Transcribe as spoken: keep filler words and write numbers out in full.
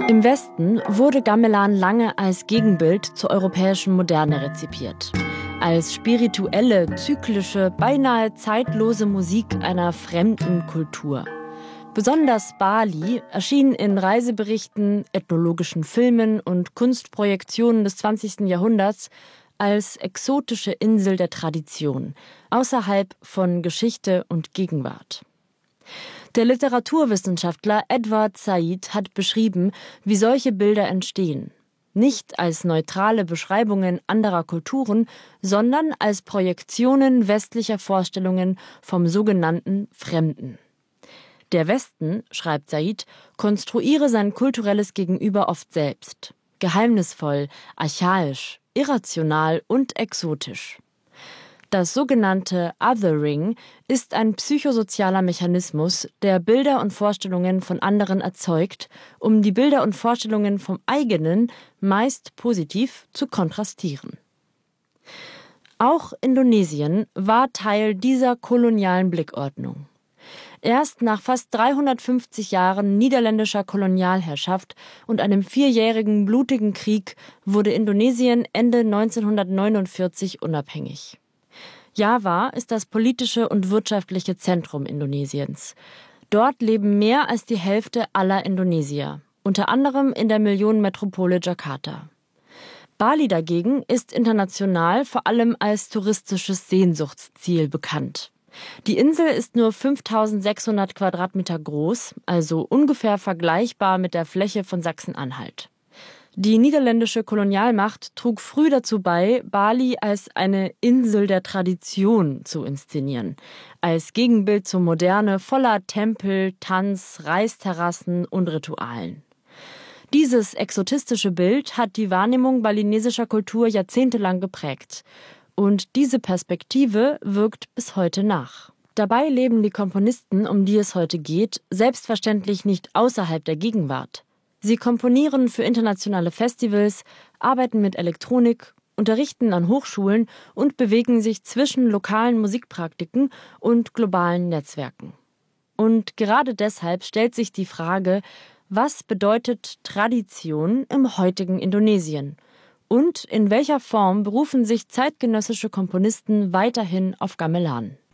Im Westen wurde Gamelan lange als Gegenbild zur europäischen Moderne rezipiert. Als spirituelle, zyklische, beinahe zeitlose Musik einer fremden Kultur. Besonders Bali erschien in Reiseberichten, ethnologischen Filmen und Kunstprojektionen des zwanzigsten Jahrhunderts als exotische Insel der Tradition, außerhalb von Geschichte und Gegenwart. Der Literaturwissenschaftler Edward Said hat beschrieben, wie solche Bilder entstehen. Nicht als neutrale Beschreibungen anderer Kulturen, sondern als Projektionen westlicher Vorstellungen vom sogenannten Fremden. Der Westen, schreibt Said, konstruiere sein kulturelles Gegenüber oft selbst. Geheimnisvoll, archaisch, irrational und exotisch. Das sogenannte Othering ist ein psychosozialer Mechanismus, der Bilder und Vorstellungen von anderen erzeugt, um die Bilder und Vorstellungen vom eigenen, meist positiv, zu kontrastieren. Auch Indonesien war Teil dieser kolonialen Blickordnung. Erst nach fast dreihundertfünfzig Jahren niederländischer Kolonialherrschaft und einem vierjährigen blutigen Krieg wurde Indonesien Ende neunzehnhundertneunundvierzig unabhängig. Java ist das politische und wirtschaftliche Zentrum Indonesiens. Dort leben mehr als die Hälfte aller Indonesier, unter anderem in der Millionenmetropole Jakarta. Bali dagegen ist international vor allem als touristisches Sehnsuchtsziel bekannt. Die Insel ist nur fünftausendsechshundert Quadratmeter groß, also ungefähr vergleichbar mit der Fläche von Sachsen-Anhalt. Die niederländische Kolonialmacht trug früh dazu bei, Bali als eine Insel der Tradition zu inszenieren, als Gegenbild zur Moderne voller Tempel, Tanz, Reisterrassen und Ritualen. Dieses exotistische Bild hat die Wahrnehmung balinesischer Kultur jahrzehntelang geprägt. Und diese Perspektive wirkt bis heute nach. Dabei leben die Komponisten, um die es heute geht, selbstverständlich nicht außerhalb der Gegenwart. Sie komponieren für internationale Festivals, arbeiten mit Elektronik, unterrichten an Hochschulen und bewegen sich zwischen lokalen Musikpraktiken und globalen Netzwerken. Und gerade deshalb stellt sich die Frage, was bedeutet Tradition im heutigen Indonesien? Und in welcher Form berufen sich zeitgenössische Komponisten weiterhin auf Gamelan?